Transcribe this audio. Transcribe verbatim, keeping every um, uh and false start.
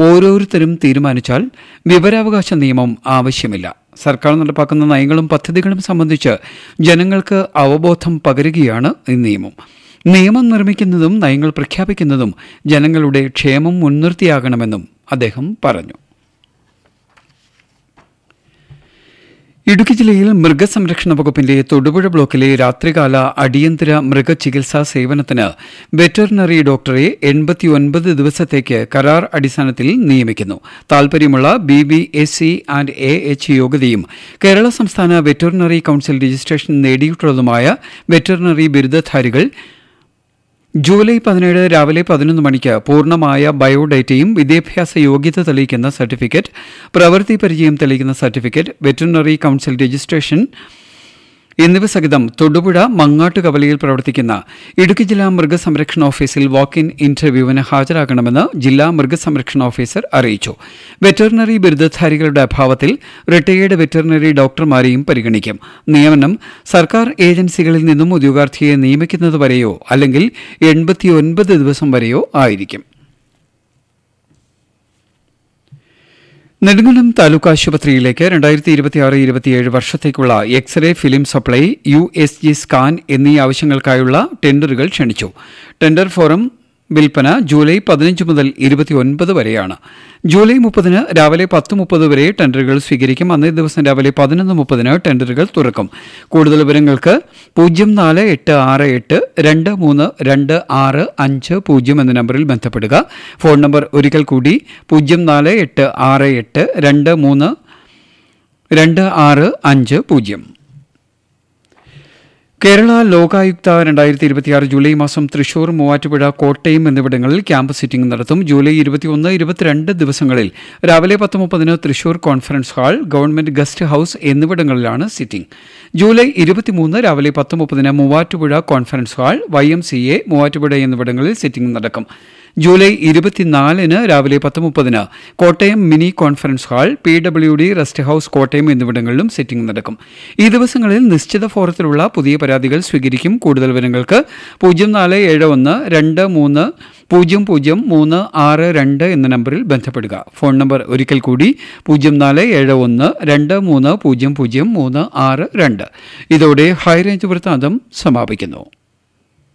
ഓരോരുത്തരും തീരുമാനിച്ചാൽ വിവരാവകാശ നിയമം ആവശ്യമില്ല. സർക്കാർ നടപ്പാക്കുന്ന നയങ്ങളും പദ്ധതികളും സംബന്ധിച്ച് ജനങ്ങൾക്ക് അവബോധം പകരുകയാണ് ഈ നിയമം. നിയമം നിർമ്മിക്കുന്നതും നയങ്ങൾ പ്രഖ്യാപിക്കുന്നതും ജനങ്ങളുടെ ക്ഷേമം മുൻനിർത്തിയാകണമെന്നും അദ്ദേഹം പറഞ്ഞു. ഇടുക്കി ജില്ലയിൽ മൃഗസംരക്ഷണ വകുപ്പിന്റെ തൊടുപുഴ ബ്ലോക്കിലെ രാത്രികാല അടിയന്തര മൃഗചികിത്സാ സേവനത്തിന് വെറ്ററിനറി ഡോക്ടറെ എൺപത്തിയൊൻപത് ദിവസത്തേക്ക് കരാർ അടിസ്ഥാനത്തിൽ നിയമിക്കുന്നു. താൽപര്യമുള്ള B B S C and A H യോഗ്യതയും കേരള സംസ്ഥാന veterinary council registration നേടിയിട്ടുള്ളതുമായ veterinary ബിരുദധാരികൾ July പതിനേഴ് രാവിലെ പതിനൊന്ന് മണിക്ക് പൂർണ്ണമായ ബയോഡേറ്റയും വിദ്യാഭ്യാസ യോഗ്യത തെളിയിക്കുന്ന സർട്ടിഫിക്കറ്റ്, പ്രവൃത്തി പരിചയം തെളിയിക്കുന്ന സർട്ടിഫിക്കറ്റ്, വെറ്ററിനറി കൌൺസിൽ രജിസ്ട്രേഷൻ എന്നിവ സഹിതം തൊടുപുഴ മങ്ങാട്ടുകവലയിൽ പ്രവർത്തിക്കുന്ന ഇടുക്കി ജില്ലാ മൃഗസംരക്ഷണ ഓഫീസിൽ വാക്ക് ഇൻ ഇന്റർവ്യൂവിന് ഹാജരാകണമെന്ന് ജില്ലാ മൃഗസംരക്ഷണ ഓഫീസർ അറിയിച്ചു. വെറ്ററിനറി ബിരുദധാരികളുടെ അഭാവത്തിൽ റിട്ടയേർഡ് വെറ്ററിനറി ഡോക്ടർമാരെയും പരിഗണിക്കും. നിയമനം സർക്കാർ ഏജൻസികളിൽ നിന്നും ഉദ്യോഗാർത്ഥിയെ നിയമിക്കുന്നതുവരെയോ അല്ലെങ്കിൽ എൺപത്തിയൊൻപത് ദിവസം വരെയോ ആയിരിക്കും. നെടുങ്കണ്ടം താലൂക്ക് ആശുപത്രിയിലേക്ക് രണ്ടായിരത്തി ഇരുപത്തിയാറ് ഇരുപത്തിയേഴ് വർഷത്തേക്കുള്ള x-ray, film supply, U S G scan എന്നീ ആവശ്യങ്ങൾക്കായുള്ള ടെൻഡറുകൾ ക്ഷണിച്ചു. ടെൻഡർ ഫോറം വിൽപ്പന ജൂലൈ പതിനഞ്ച് മുതൽ ഇരുപത്തിയൊൻപത് വരെയാണ്. ജൂലൈ മുപ്പതിന് രാവിലെ പത്ത് മുപ്പത് വരെ ടെൻഡറുകൾ സ്വീകരിക്കും. അന്നേ ദിവസം രാവിലെ പതിനൊന്ന് മുപ്പതിന് ടെൻഡറുകൾ തുറക്കും. കൂടുതൽ വിവരങ്ങൾക്ക് പൂജ്യം നാല് എട്ട് ആറ് എട്ട് രണ്ട് മൂന്ന് രണ്ട് ആറ് അഞ്ച് പൂജ്യം എന്ന നമ്പറിൽ ബന്ധപ്പെടുക. ഫോൺ നമ്പർ ഒരിക്കൽ കൂടി പൂജ്യം നാല് എട്ട് ആറ് എട്ട് രണ്ട് മൂന്ന് രണ്ട് ആറ് അഞ്ച് പൂജ്യം. കേരള ലോകായുക്ത രണ്ടായിരത്തി ഇരുപത്തിയാറ് ജൂലൈ മാസം തൃശൂർ, മൂവാറ്റുപുഴ, കോട്ടയം എന്നിവിടങ്ങളിൽ ക്യാമ്പ് സിറ്റിംഗ് നടത്തും. ജൂലൈ ഇരുപത്തിയൊന്ന് ഇരുപത്തിരണ്ട് ദിവസങ്ങളിൽ രാവിലെ പത്ത് മുപ്പതിന് Thrissur conference hall, government guest house എന്നിവിടങ്ങളിലാണ് സിറ്റിംഗ്. ജൂലൈ ഇരുപത്തിമൂന്ന് രാവിലെ പത്ത് മുപ്പതിന് Muvattupuzha conference hall, Y M C A, Muvattupuzha എന്നിവിടങ്ങളിൽ സിറ്റിംഗ് നടക്കും. ജൂലൈ ഇരുപത്തിനാലിന് രാവിലെ പത്ത് മുപ്പതിന് Kottayam mini conference hall, P W D rest house Kottayam എന്നിവിടങ്ങളിലും സിറ്റിംഗ് നടക്കും. ഈ ദിവസങ്ങളിൽ നിശ്ചിത ഫോറത്തിലുള്ള പുതിയ പരാതികൾ സ്വീകരിക്കും. കൂടുതൽ വിവരങ്ങൾക്ക് പൂജ്യം നാല് ഏഴ് ഒന്ന് രണ്ട് മൂന്ന് പൂജ്യം പൂജ്യം മൂന്ന് ആറ് രണ്ട് എന്ന നമ്പറിൽ ബന്ധപ്പെടുക. ഫോൺ നമ്പർ ഒരിക്കൽ കൂടി പൂജ്യം നാല് ഏഴ് ഒന്ന് രണ്ട് മൂന്ന് പൂജ്യം പൂജ്യം മൂന്ന് ആറ് രണ്ട്. ഇതോടെ ഹൈറേഞ്ച് വൃത്താന്തം സമാപിക്കുന്നു.